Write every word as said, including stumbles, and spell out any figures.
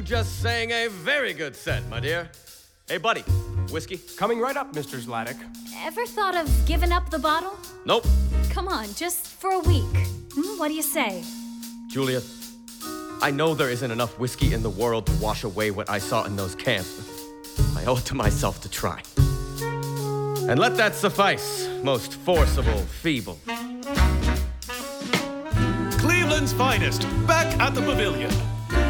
You just sang a very good set, my dear. Hey, buddy, whiskey? Coming right up, Mister Zlatic. Ever thought of giving up the bottle? Nope. Come on, just for a week. Hmm, what do you say? Julia, I know there isn't enough whiskey in the world to wash away what I saw in those camps. I owe it to myself to try. And let that suffice, most forcible, feeble. Cleveland's finest, back at the Pavilion.